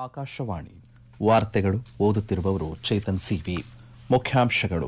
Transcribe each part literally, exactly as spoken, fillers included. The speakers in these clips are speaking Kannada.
ಆಕಾಶವಾಣಿ ವಾರ್ತೆಗಳು ಓದುತ್ತಿರುವವರು ಚೇತನ್ ಸಿವಿ. ಮುಖ್ಯಾಂಶಗಳು.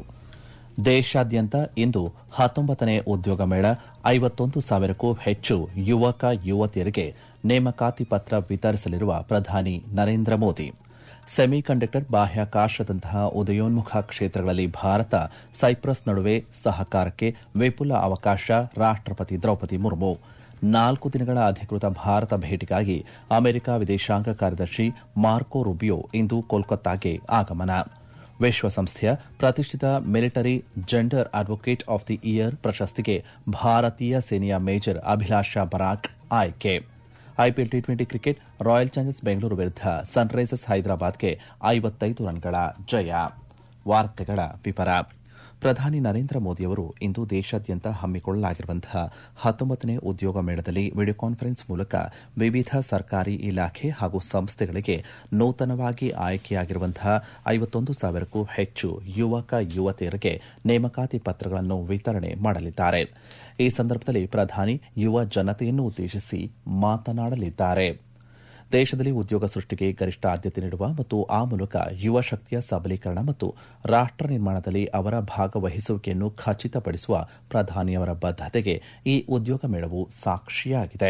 ದೇಶಾದ್ಯಂತ ಇಂದು ಹತ್ತೊಂಬತ್ತನೇ ಉದ್ಯೋಗ ಮೇಳ, ಐವತ್ತೊಂದು ಸಾವಿರಕ್ಕೂ ಹೆಚ್ಚು ಯುವಕ ಯುವತಿಯರಿಗೆ ನೇಮಕಾತಿ ಪತ್ರ ವಿತರಿಸಲಿರುವ ಪ್ರಧಾನಿ ನರೇಂದ್ರ ಮೋದಿ. ಸೆಮಿಕಂಡಕ್ಟರ್, ಬಾಹ್ಯಾಕಾಶದಂತಹ ಉದಯೋನ್ಮುಖ ಕ್ಷೇತ್ರಗಳಲ್ಲಿ ಭಾರತ ಸೈಪ್ರಸ್ ನಡುವೆ ಸಹಕಾರಕ್ಕೆ ವಿಪುಲ ಅವಕಾಶ. ರಾಷ್ಟಪತಿ ದ್ರೌಪದಿ ಮುರ್ಮು. ನಾಲ್ಕು ದಿನಗಳ ಅಧಿಕೃತ ಭಾರತ ಭೇಟಿಗಾಗಿ ಅಮೆರಿಕ ವಿದೇಶಾಂಗ ಕಾರ್ಯದರ್ಶಿ ಮಾರ್ಕೊ ರೂಬಿಯೋ ಇಂದು ಕೋಲ್ಕತ್ತಾಗೆ ಆಗಮನ. ವಿಶ್ವಸಂಸ್ಥೆಯ ಪ್ರತಿಷ್ಠಿತ military gender advocate of the year ಪ್ರಶಸ್ತಿಗೆ ಭಾರತೀಯ ಸೇನೆಯ ಮೇಜರ್ ಅಭಿಲಾಷಾ ಬರಾಕ್ ಆಯ್ಕೆ. IPL T twenty cricket, royal Challengers Bengaluru ವಿರುದ್ಧ ಸನ್ರೈಸರ್ಸ್ ಹೈದರಾಬಾದ್ಗೆ ಐವತ್ತೈದು ರನ್ಗಳ ಜಯ. ವಾರ್ತೆಗಳ ವಿವರ. ಪ್ರಧಾನಿ ನರೇಂದ್ರ ಮೋದಿಯವರು ಇಂದು ದೇಶಾದ್ಯಂತ ಹಮ್ಮಿಕೊಳ್ಳಲಾಗಿರುವಂತಹ ಹತ್ತೊಂಬತ್ತನೇ ಉದ್ಯೋಗ ಮೇಳದಲ್ಲಿ ವಿಡಿಯೋ ಕಾನ್ಫರೆನ್ಸ್ ಮೂಲಕ ವಿವಿಧ ಸರ್ಕಾರಿ ಇಲಾಖೆ ಹಾಗೂ ಸಂಸ್ಥೆಗಳಿಗೆ ನೂತನವಾಗಿ ಆಯ್ಕೆಯಾಗಿರುವಂತಹ ಐವತ್ತೊಂದು ಸಾವಿರಕ್ಕೂ ಹೆಚ್ಚು ಯುವಕ ಯುವತಿಯರಿಗೆ ನೇಮಕಾತಿ ಪತ್ರಗಳನ್ನು ವಿತರಣೆ ಮಾಡಲಿದ್ದಾರೆ. ಈ ಸಂದರ್ಭದಲ್ಲಿ ಪ್ರಧಾನಿ ಯುವ ಜನತೆಯನ್ನು ಉದ್ದೇಶಿಸಿ ಮಾತನಾಡಲಿದ್ದಾರೆ. ದೇಶದಲ್ಲಿ ಉದ್ಯೋಗ ಸೃಷ್ಟಿಗೆ ಗರಿಷ್ಠ ಆದ್ಯತೆ ನೀಡುವ ಮತ್ತು ಆ ಮೂಲಕ ಯುವ ಶಕ್ತಿಯ ಸಬಲೀಕರಣ ಮತ್ತು ರಾಷ್ಟ ನಿರ್ಮಾಣದಲ್ಲಿ ಅವರ ಭಾಗವಹಿಸುವಿಕೆಯನ್ನು ಖಚಿತಪಡಿಸುವ ಪ್ರಧಾನಿಯವರ ಬದ್ಧತೆಗೆ ಈ ಉದ್ಯೋಗ ಮೇಳವು ಸಾಕ್ಷಿಯಾಗಿದೆ.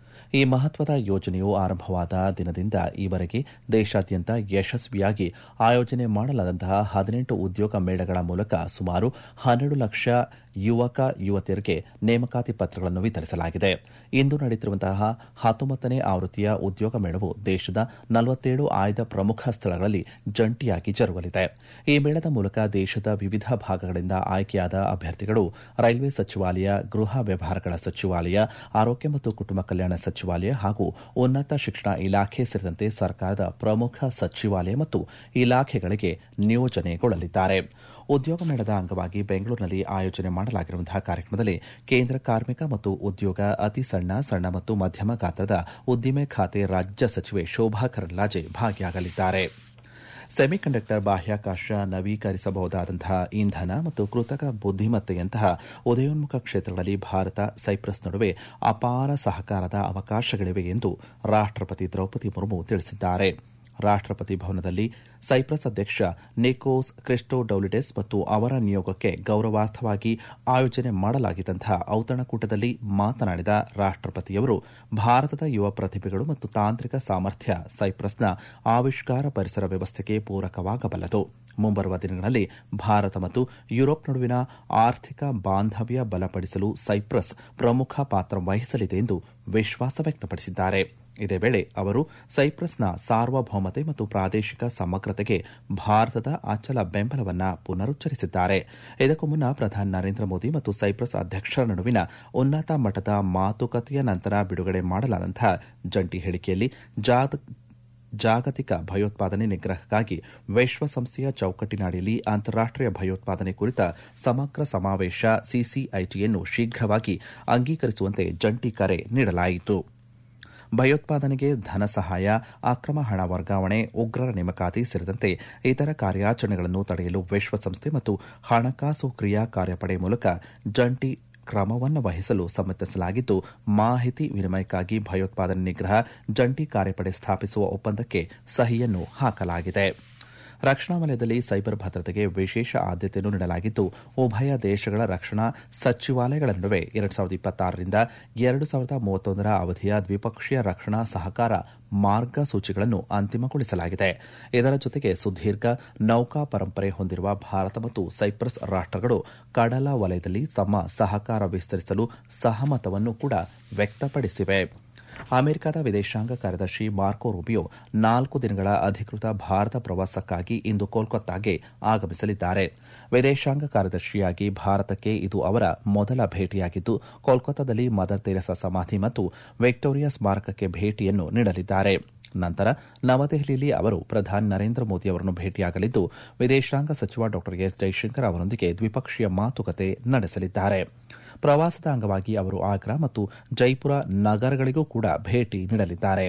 ಈ ಮಹತ್ವದ ಯೋಜನೆಯು ಆರಂಭವಾದ ದಿನದಿಂದ ಈವರೆಗೆ ದೇಶಾದ್ಯಂತ ಯಶಸ್ವಿಯಾಗಿ ಆಯೋಜನೆ ಮಾಡಲಾದಂತಹ ಹದಿನೆಂಟು ಉದ್ಯೋಗ ಮೇಳಗಳ ಮೂಲಕ ಸುಮಾರು ಹನ್ನೆರಡು ಲಕ್ಷ ಯುವಕ ಯುವತಿಯರಿಗೆ ನೇಮಕಾತಿ ಪತ್ರಗಳನ್ನು ವಿತರಿಸಲಾಗಿದೆ. ಇಂದು ನಡೆಯುತ್ತಿರುವಂತಹ ಹತ್ತೊಂಬತ್ತನೇ ಆವೃತ್ತಿಯ ಉದ್ಯೋಗ ಮೇಳವು ದೇಶದ ನಲವತ್ತೇಳು ಆಯ್ದ ಪ್ರಮುಖ ಸ್ಥಳಗಳಲ್ಲಿ ಜಂಟಿಯಾಗಿ ಜರುಗಲಿದೆ. ಈ ಮೇಳದ ಮೂಲಕ ದೇಶದ ವಿವಿಧ ಭಾಗಗಳಿಂದ ಆಯ್ಕೆಯಾದ ಅಭ್ಯರ್ಥಿಗಳು ರೈಲ್ವೆ ಸಚಿವಾಲಯ, ಗೃಹ ವ್ಯವಹಾರಗಳ ಸಚಿವಾಲಯ, ಆರೋಗ್ಯ ಮತ್ತು ಕುಟುಂಬ ಕಲ್ಯಾಣ ಸಚಿವಾಲಯ ಹಾಗೂ ಉನ್ನತ ಶಿಕ್ಷಣ ಇಲಾಖೆ ಸೇರಿದಂತೆ ಸರ್ಕಾರದ ಪ್ರಮುಖ ಸಚಿವಾಲಯ ಮತ್ತು ಇಲಾಖೆಗಳಿಗೆ ನಿಯೋಜನೆಗೊಳ್ಳಲಿದ್ದಾರೆ. ಉದ್ಯೋಗ ಮೇಳದ ಅಂಗವಾಗಿ ಬೆಂಗಳೂರಿನಲ್ಲಿ ಆಯೋಜನೆ ಮಾಡಲಾಗಿರುವಂತಹ ಕಾರ್ಯಕ್ರಮದಲ್ಲಿ ಕೇಂದ್ರ ಕಾರ್ಮಿಕ ಮತ್ತು ಉದ್ಯೋಗ, ಅತಿ ಸಣ್ಣ, ಸಣ್ಣ ಮತ್ತು ಮಧ್ಯಮ ಗಾತ್ರದ ಉದ್ದಿಮೆ ಖಾತೆ ರಾಜ್ಯ ಸಚಿವೆ ಶೋಭಾ ಕರಂದ್ಲಾಜೆ ಭಾಗಿಯಾಗಲಿದ್ದಾರೆ. ಸೆಮಿಕಂಡಕ್ಟರ್, ಬಾಹ್ಯಾಕಾಶ, ನವೀಕರಿಸಬಹುದಾದಂತಹ ಇಂಧನ ಮತ್ತು ಕೃತಕ ಬುದ್ದಿಮತ್ತೆಯಂತಹ ಉದಯೋನ್ಮುಖ ಕ್ಷೇತ್ರಗಳಲ್ಲಿ ಭಾರತ ಸೈಪ್ರಸ್ ನಡುವೆ ಅಪಾರ ಸಹಕಾರದ ಅವಕಾಶಗಳಿವೆ ಎಂದು ರಾಷ್ಟಪತಿ ದ್ರೌಪದಿ ಮುರ್ಮು ತಿಳಿಸಿದ್ದಾರೆ. ರಾಷ್ಟಪತಿ ಭವನದಲ್ಲಿ ಸೈಪ್ರಸ್ ಅಧ್ಯಕ್ಷ ನಿಕೋಸ್ ಕ್ರಿಸ್ಟೋಡೌಲಿಡೆಸ್ ಮತ್ತು ಅವರ ನಿಯೋಗಕ್ಕೆ ಗೌರವಾರ್ಥವಾಗಿ ಆಯೋಜನೆ ಮಾಡಲಾಗಿದ್ದಂತಹ ಔತಣಕೂಟದಲ್ಲಿ ಮಾತನಾಡಿದ ರಾಷ್ಟಪತಿಯವರು, ಭಾರತದ ಯುವ ಪ್ರತಿಭೆಗಳು ಮತ್ತು ತಾಂತ್ರಿಕ ಸಾಮರ್ಥ್ಯ ಸೈಪ್ರಸ್ನ ಆವಿಷ್ಕಾರ ಪರಿಸರ ವ್ಯವಸ್ಥೆಗೆ ಪೂರಕವಾಗಬಲ್ಲದು. ಮುಂಬರುವ ದಿನಗಳಲ್ಲಿ ಭಾರತ ಮತ್ತು ಯುರೋಪ್ ನಡುವಿನ ಆರ್ಥಿಕ ಬಾಂಧವ್ಯ ಬಲಪಡಿಸಲು ಸೈಪ್ರಸ್ ಪ್ರಮುಖ ಪಾತ್ರ ವಹಿಸಲಿದೆ ಎಂದು ವಿಶ್ವಾಸ ವ್ಯಕ್ತಪಡಿಸಿದ್ದಾರೆ. ಇದೇ ವೇಳೆ ಅವರು ಸೈಪ್ರಸ್ನ ಸಾರ್ವಭೌಮತೆ ಮತ್ತು ಪ್ರಾದೇಶಿಕ ಸಮಗ್ರತೆಗೆ ಭಾರತದ ಅಚಲ ಬೆಂಬಲವನ್ನು ಪುನರುಚ್ಚರಿಸಿದ್ದಾರೆ. ಇದಕ್ಕೂ ಮುನ್ನ ಪ್ರಧಾನಿ ನರೇಂದ್ರ ಮೋದಿ ಮತ್ತು ಸೈಪ್ರಸ್ ಅಧ್ಯಕ್ಷರ ನಡುವಿನ ಉನ್ನತ ಮಟ್ಟದ ಮಾತುಕತೆಯ ನಂತರ ಬಿಡುಗಡೆ ಮಾಡಲಾದಂತಹ ಜಂಟಿ ಹೇಳಿಕೆಯಲ್ಲಿ ಜಾಗತಿಕ ಭಯೋತ್ಪಾದನೆ ನಿಗ್ರಹಕ್ಕಾಗಿ ವಿಶ್ವಸಂಸ್ಥೆಯ ಚೌಕಟ್ಟಿನಡಿಯಲ್ಲಿ ಅಂತಾರಾಷ್ಟೀಯ ಭಯೋತ್ಪಾದನೆ ಕುರಿತ ಸಮಗ್ರ ಸಮಾವೇಶ ಸಿಸಿಐಟಿಯನ್ನು ಶೀಘ್ರವಾಗಿ ಅಂಗೀಕರಿಸುವಂತೆ ಜಂಟಿ ಕರೆ ನೀಡಲಾಯಿತು. ಭಯೋತ್ಪಾದನೆಗೆ ಧನ ಸಹಾಯ, ಅಕ್ರಮ ಹಣ ವರ್ಗಾವಣೆ, ಉಗ್ರರ ನೇಮಕಾತಿ ಸೇರಿದಂತೆ ಇತರ ಕಾರ್ಯಾಚರಣೆಗಳನ್ನು ತಡೆಯಲು ವಿಶ್ವಸಂಸ್ಥೆ ಮತ್ತು ಹಣಕಾಸು ಕ್ರಿಯಾ ಕಾರ್ಯಪಡೆ ಮೂಲಕ ಜಂಟಿ ಕ್ರಮವನ್ನು ವಹಿಸಲು ಸಮ್ಮತಿಸಲಾಗಿದ್ದು, ಮಾಹಿತಿ ವಿನಿಮಯಕ್ಕಾಗಿ ಭಯೋತ್ಪಾದನೆ ನಿಗ್ರಹ ಜಂಟಿ ಕಾರ್ಯಪಡೆ ಸ್ಥಾಪಿಸುವ ಒಪ್ಪಂದಕ್ಕೆ ಸಹಿಯನ್ನು ಹಾಕಲಾಗಿದೆ. ರಕ್ಷಣಾ ವಲಯದಲ್ಲಿ ಸೈಬರ್ ಭದ್ರತೆಗೆ ವಿಶೇಷ ಆದ್ಯತೆಯನ್ನು ನೀಡಲಾಗಿದ್ದು, ಉಭಯ ದೇಶಗಳ ರಕ್ಷಣಾ ಸಚಿವಾಲಯಗಳ ನಡುವೆ ಎರಡು ಸಾವಿರದ ಇಪ್ಪತ್ತಾರರಿಂದ ಎರಡು ಸಾವಿರದ ಮೂವತ್ತೊಂದರ ಅವಧಿಯ ದ್ವಿಪಕ್ಷೀಯ ರಕ್ಷಣಾ ಸಹಕಾರ ಮಾರ್ಗಸೂಚಿಗಳನ್ನು ಅಂತಿಮಗೊಳಿಸಲಾಗಿದೆ. ಇದರ ಜೊತೆಗೆ ಸುದೀರ್ಘ ನೌಕಾ ಪರಂಪರೆ ಹೊಂದಿರುವ ಭಾರತ ಮತ್ತು ಸೈಪ್ರಸ್ ರಾಷ್ಟಗಳು ಕಡಲ ವಲಯದಲ್ಲಿ ತಮ್ಮ ಸಹಕಾರ ವಿಸ್ತರಿಸಲು ಸಹಮತವನ್ನು ಕೂಡ ವ್ಯಕ್ತಪಡಿಸಿವೆ. ಅಮೆರಿಕದ ವಿದೇಶಾಂಗ ಕಾರ್ಯದರ್ಶಿ ಮಾರ್ಕೊ ರೂಬಿಯೋ ನಾಲ್ಕು ದಿನಗಳ ಅಧಿಕೃತ ಭಾರತ ಪ್ರವಾಸಕ್ಕಾಗಿ ಇಂದು ಕೋಲ್ಕತ್ತಾಗೆ ಆಗಮಿಸಲಿದ್ದಾರೆ. ವಿದೇಶಾಂಗ ಕಾರ್ಯದರ್ಶಿಯಾಗಿ ಭಾರತಕ್ಕೆ ಇದು ಅವರ ಮೊದಲ ಭೇಟಿಯಾಗಿದ್ದು, ಕೋಲ್ಕತ್ತಾದಲ್ಲಿ ಮದರ್ ತೆರೇಸಾ ಸಮಾಧಿ ಮತ್ತು ವಿಕ್ಟೋರಿಯಾ ಸ್ಮಾರಕಕ್ಕೆ ಭೇಟಿಯನ್ನು ನೀಡಲಿದ್ದಾರೆ. ನಂತರ ನವದೆಹಲಿಯಲ್ಲಿ ಅವರು ಪ್ರಧಾನಿ ನರೇಂದ್ರ ಮೋದಿ ಅವರನ್ನು ಭೇಟಿಯಾಗಲಿದ್ದು, ವಿದೇಶಾಂಗ ಸಚಿವ ಡಾ ಎಸ್ ಜೈಶಂಕರ್ ಅವರೊಂದಿಗೆ ದ್ವಿಪಕ್ಷೀಯ ಮಾತುಕತೆ ನಡೆಸಲಿದ್ದಾರೆ. ಪ್ರವಾಸದ ಅಂಗವಾಗಿ ಅವರು ಆಗ್ರಾ ಮತ್ತು ಜೈಪುರ ನಗರಗಳಿಗೂ ಕೂಡ ಭೇಟಿ ನೀಡಲಿದ್ದಾರೆ.